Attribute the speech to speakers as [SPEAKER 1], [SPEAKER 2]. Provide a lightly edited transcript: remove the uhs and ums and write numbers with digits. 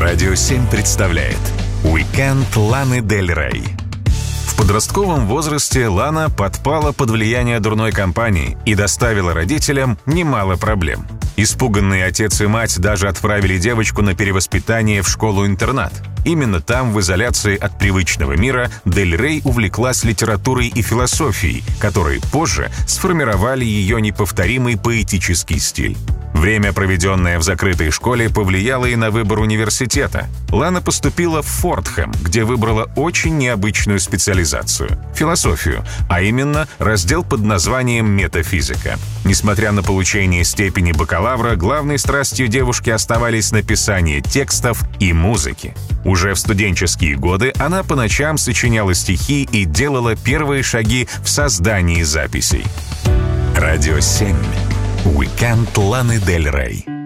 [SPEAKER 1] Радио 7 представляет «Уикенд Ланы Дель Рей». В подростковом возрасте Лана подпала под влияние дурной компании и доставила родителям немало проблем. Испуганные отец и мать даже отправили девочку на перевоспитание в школу-интернат. Именно там, в изоляции от привычного мира, Дель Рей увлеклась литературой и философией, которые позже сформировали ее неповторимый поэтический стиль. Время, проведенное в закрытой школе, повлияло и на выбор университета. Лана поступила в Фордхэм, где выбрала очень необычную специализацию – философию, а именно раздел под названием «Метафизика». Несмотря на получение степени бакалавра, главной страстью девушки оставались написание текстов и музыки. Уже в студенческие годы она по ночам сочиняла стихи и делала первые шаги в создании записей. Радио 7. Уикенд Ланы Дель Рей.